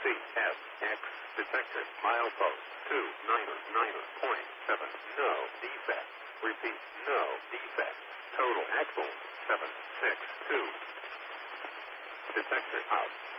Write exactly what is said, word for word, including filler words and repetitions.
C S X detected. Milepost two niner niner point seven. No defect. Repeat, no defect. Total axle seven six two. Detector out.